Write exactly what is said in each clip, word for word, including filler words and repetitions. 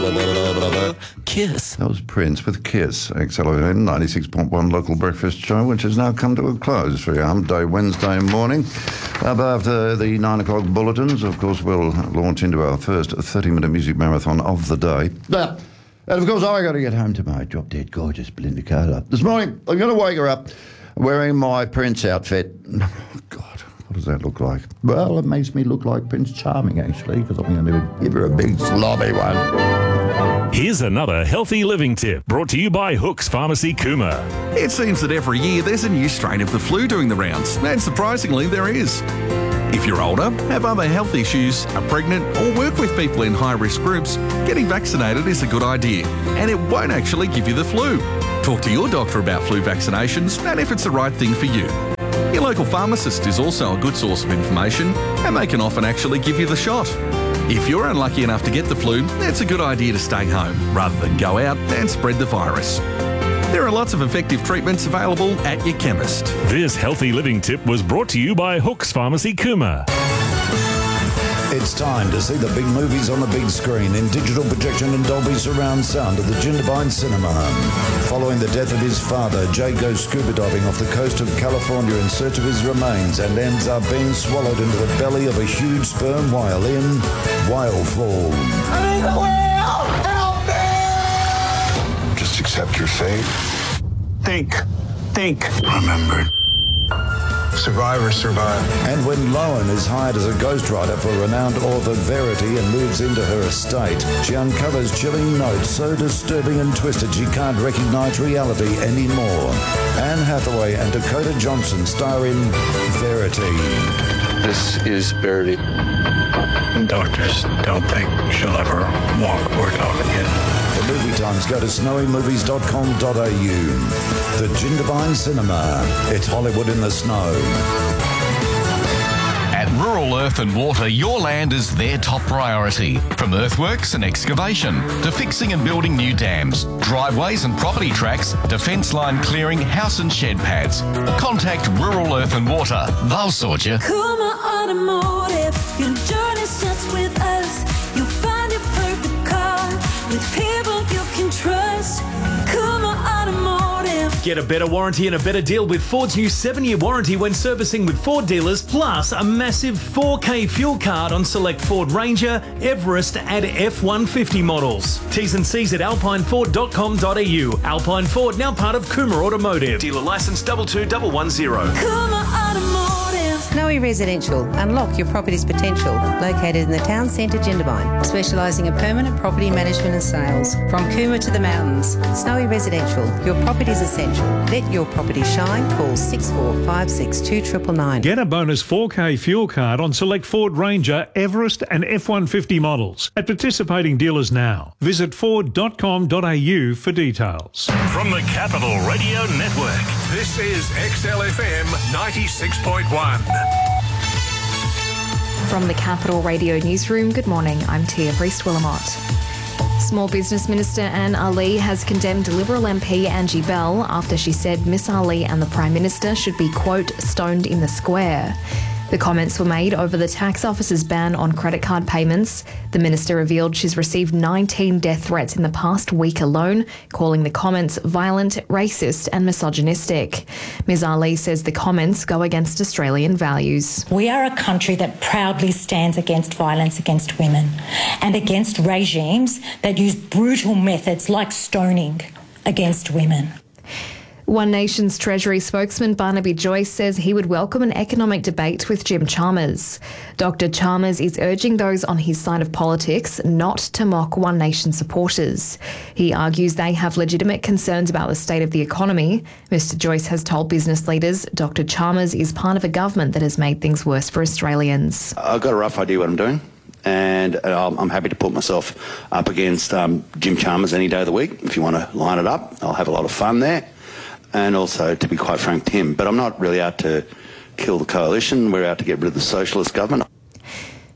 Kiss. That was Prince with Kiss, X L F M ninety-six point one local breakfast show, which has now come to a close for your Hump Day Wednesday morning. Up after the nine o'clock bulletins, of course, we'll launch into our first thirty-minute music marathon of the day. Now, and of course, I got to get home to my drop-dead gorgeous Belinda Carter. This morning, I'm going to wake her up wearing my Prince outfit. Oh, God, what does that look like? Well, it makes me look like Prince Charming, actually, because I'm going to give her a big slobby one. Here's another healthy living tip brought to you by Hooks Pharmacy Cooma. It seems that every year there's a new strain of the flu doing the rounds, and surprisingly there is. If you're older, have other health issues, are pregnant, or work with people in high-risk groups, getting vaccinated is a good idea, and it won't actually give you the flu. Talk to your doctor about flu vaccinations and if it's the right thing for you. Your local pharmacist is also a good source of information, and they can often actually give you the shot. If you're unlucky enough to get the flu, it's a good idea to stay home rather than go out and spread the virus. There are lots of effective treatments available at your chemist. This healthy living tip was brought to you by Hooks Pharmacy Cooma. It's time to see the big movies on the big screen in digital projection and Dolby surround sound at the Jindabyne Cinema. Following the death of his father, Jay goes scuba diving off the coast of California in search of his remains and ends up being swallowed into the belly of a huge sperm whale in Whalefall. I need the whale! Help me! Just accept your fate. Think. Think. Remember. Survivors survive. And when Lowen is hired as a ghostwriter for renowned author Verity and moves into her estate, she uncovers chilling notes so disturbing and twisted she can't recognise reality anymore. Anne Hathaway and Dakota Johnson star in Verity. This is Verity. Doctors don't think she'll ever walk or talk again. For movie times, go to snowy movies dot com dot a u. The Jindabyne Cinema. It's Hollywood in the snow. At Rural Earth and Water, your land is their top priority. From earthworks and excavation to fixing and building new dams, driveways and property tracks to fence line clearing, house and shed pads. Contact Rural Earth and Water. They'll sort you. Cooma Automotive, your journey starts with us. You'll find your perfect car with people you can trust. Cooma Automotive. Get a better warranty and a better deal with Ford's new seven-year warranty when servicing with Ford dealers, plus a massive four K fuel card on select Ford Ranger, Everest and F one fifty models. T's and C's at alpine ford dot com dot a u. Alpine Ford, now part of Cooma Automotive. Dealer licence two two one one zero. Cooma Automotive. Snowy Residential. Unlock your property's potential. Located in the town centre, Jindabyne. Specialising in permanent property management and sales. From Cooma to the mountains. Snowy Residential. Your property's essential. Let your property shine. Call six four five six two nine nine nine. Get a bonus four K fuel card on select Ford Ranger, Everest and F one fifty models at participating dealers now. Visit ford dot com dot a u for details. From the Capital Radio Network, this is X L F M ninety-six point one. From the Capital Radio Newsroom, good morning, I'm Tia Priest-Willamott. Small Business Minister Anne Ali has condemned Liberal M P Angie Bell after she said Miss Ali and the Prime Minister should be, quote, stoned in the square. The comments were made over the tax office's ban on credit card payments. The minister revealed she's received nineteen death threats in the past week alone, calling the comments violent, racist and misogynistic. Miz Ali says the comments go against Australian values. We are a country that proudly stands against violence against women and against regimes that use brutal methods like stoning against women. One Nation's Treasury spokesman Barnaby Joyce says he would welcome an economic debate with Jim Chalmers. Doctor Chalmers is urging those on his side of politics not to mock One Nation supporters. He argues they have legitimate concerns about the state of the economy. Mister Joyce has told business leaders Doctor Chalmers is part of a government that has made things worse for Australians. I've got a rough idea what I'm doing, and um, I'm happy to put myself up against um, Jim Chalmers any day of the week. If you want to line it up, I'll have a lot of fun there. And also, to be quite frank, Tim. But I'm not really out to kill the coalition. We're out to get rid of the socialist government.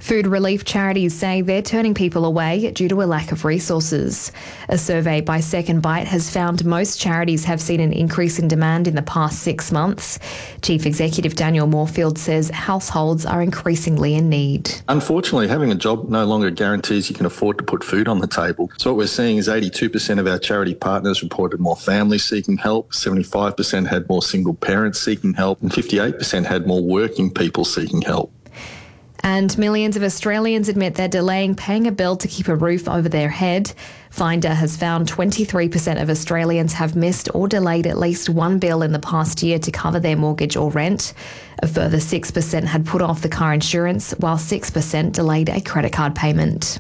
Food relief charities say they're turning people away due to a lack of resources. A survey by Second Bite has found most charities have seen an increase in demand in the past six months. Chief Executive Daniel Moorfield says households are increasingly in need. Unfortunately, having a job no longer guarantees you can afford to put food on the table. So what we're seeing is eighty-two percent of our charity partners reported more families seeking help, seventy-five percent had more single parents seeking help, and fifty-eight percent had more working people seeking help. And millions of Australians admit they're delaying paying a bill to keep a roof over their head. Finder has found twenty-three percent of Australians have missed or delayed at least one bill in the past year to cover their mortgage or rent. A further six percent had put off the car insurance, while six percent delayed a credit card payment.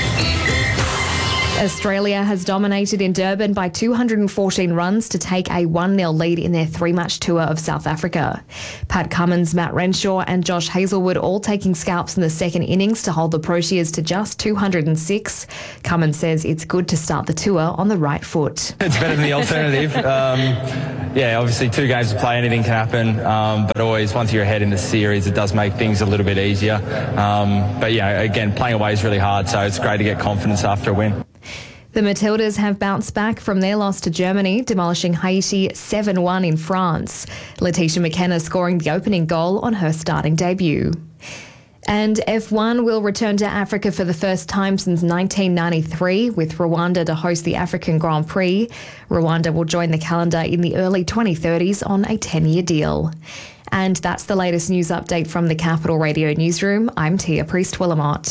Australia has dominated in Durban by two hundred fourteen runs to take a one nil lead in their three-match tour of South Africa. Pat Cummins, Matt Renshaw and Josh Hazelwood all taking scalps in the second innings to hold the Proteas to just two hundred six. Cummins says it's good to start the tour on the right foot. It's better than the alternative. um, yeah, obviously two games to play, anything can happen. Um, but always, once you're ahead in the series, it does make things a little bit easier. Um, but yeah, again, playing away is really hard, so it's great to get confidence after a win. The Matildas have bounced back from their loss to Germany, demolishing Haiti seven one in France. Letitia McKenna scoring the opening goal on her starting debut. And F one will return to Africa for the first time since nineteen ninety-three, with Rwanda to host the African Grand Prix. Rwanda will join the calendar in the early twenty thirties on a ten-year deal. And that's the latest news update from the Capital Radio Newsroom. I'm Tia Priest-Willamot.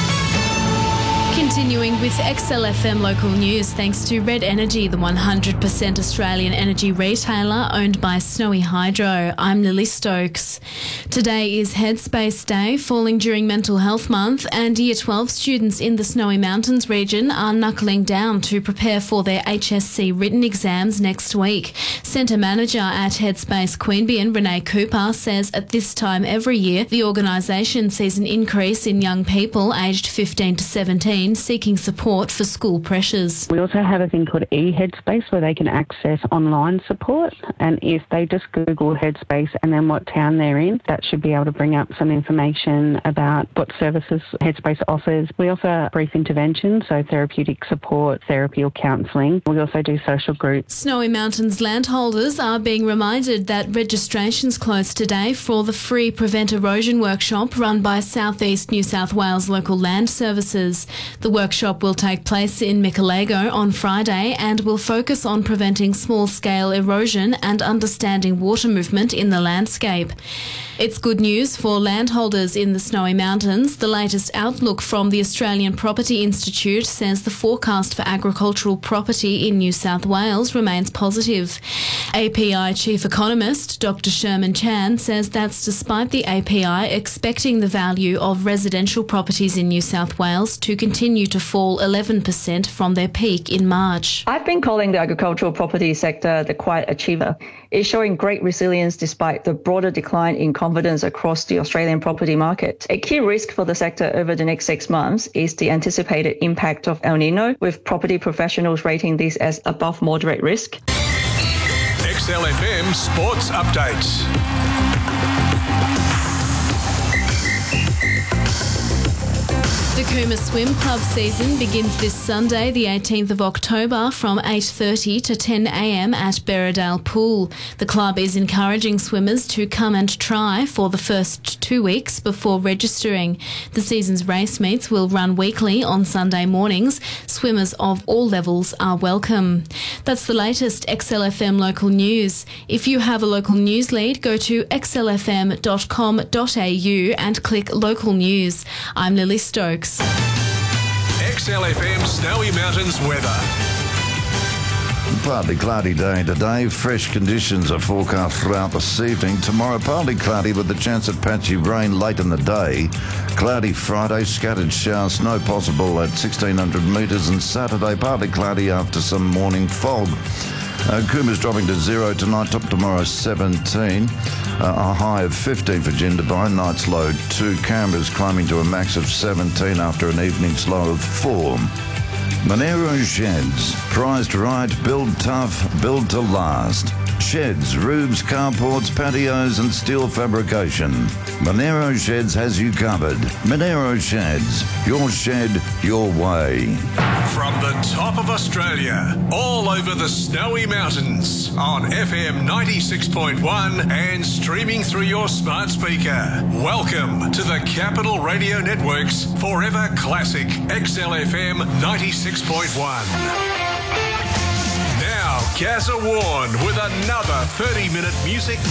Continuing with X L F M local news, thanks to Red Energy, the one hundred percent Australian energy retailer owned by Snowy Hydro. I'm Lily Stokes. Today is Headspace Day, falling during Mental Health Month, and Year twelve students in the Snowy Mountains region are knuckling down to prepare for their H S C written exams next week. Centre Manager at Headspace Queanbeyan, Renee Cooper, says at this time every year, the organisation sees an increase in young people aged fifteen to seventeen seeking support for school pressures. We also have a thing called e-Headspace where they can access online support, and if they just Google Headspace and then what town they're in, that should be able to bring up some information about what services Headspace offers. We offer brief intervention, so therapeutic support, therapy or counselling. We also do social groups. Snowy Mountains landholders are being reminded that registrations close today for the free Prevent Erosion workshop run by South East New South Wales Local Land Services. The workshop will take place in Mickalego on Friday and will focus on preventing small-scale erosion and understanding water movement in the landscape. It's good news for landholders in the Snowy Mountains. The latest outlook from the Australian Property Institute says the forecast for agricultural property in New South Wales remains positive. A P I Chief Economist Doctor Sherman Chan says that's despite the A P I expecting the value of residential properties in New South Wales to continue to fall eleven percent from their peak in March. I've been calling the agricultural property sector the quiet achiever. It's showing great resilience despite the broader decline in confidence across the Australian property market. A key risk for the sector over the next six months is the anticipated impact of El Nino, with property professionals rating this as above moderate risk. X L F M Sports Updates. The Cooma Swim Club season begins this Sunday, the eighteenth of October, from eight thirty to ten a m at Berridale Pool. The club is encouraging swimmers to come and try for the first two weeks before registering. The season's race meets will run weekly on Sunday mornings. Swimmers of all levels are welcome. That's the latest X L F M local news. If you have a local news lead, go to x l f m dot com dot a u and click local news. I'm Lily Stokes. X L F M Snowy Mountains weather. Partly cloudy day today. Fresh conditions are forecast throughout this evening. Tomorrow, partly cloudy with the chance of patchy rain late in the day. Cloudy Friday, scattered showers, snow possible at sixteen hundred metres. And Saturday, partly cloudy after some morning fog. Uh, Cooma's dropping to zero tonight, top tomorrow seventeen. Uh, a high of fifteen for Jindabyne, night's low two. Canberra's climbing to a max of seventeen after an evening's low of four. Monero Sheds, prized right, build tough, build to last. Sheds, roofs, carports, patios and steel fabrication. Monero Sheds has you covered. Monero Sheds, your shed, your way. From the top of Australia, all over the snowy mountains, on F M ninety-six point one and streaming through your smart speaker. Welcome to the Capital Radio Network's Forever Classic X L F M ninety-six point one. Now, Gazza Warren with another thirty-minute music